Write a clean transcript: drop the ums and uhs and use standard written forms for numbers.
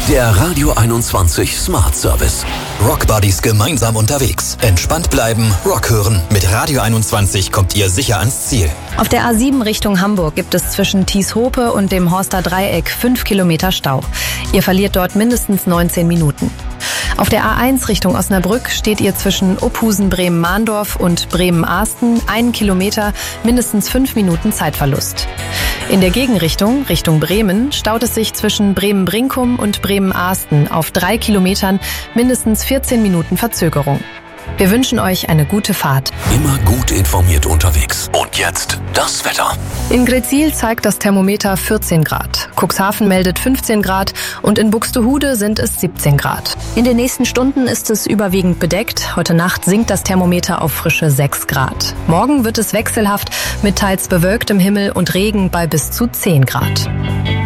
Der Radio 21 Smart Service. Rock Buddies gemeinsam unterwegs. Entspannt bleiben, Rock hören. Mit Radio 21 kommt ihr sicher ans Ziel. Auf der A7 Richtung Hamburg gibt es zwischen Thieshope und dem Horster Dreieck 5 Kilometer Stau. Ihr verliert dort mindestens 19 Minuten. Auf der A1 Richtung Osnabrück steht ihr zwischen Opusen-Bremen-Mahndorf und Bremen-Ahsten 1 Kilometer, mindestens 5 Minuten Zeitverlust. In der Gegenrichtung, Richtung Bremen, staut es sich zwischen Bremen-Brinkum und Bremen-Ahsten auf 3 Kilometern, mindestens 14 Minuten Verzögerung. Wir wünschen euch eine gute Fahrt. Immer gut informiert unterwegs. Und jetzt das Wetter. In Gretzil zeigt das Thermometer 14 Grad. Cuxhaven meldet 15 Grad und in Buxtehude sind es 17 Grad. In den nächsten Stunden ist es überwiegend bedeckt. Heute Nacht sinkt das Thermometer auf frische 6 Grad. Morgen wird es wechselhaft mit teils bewölktem Himmel und Regen bei bis zu 10 Grad.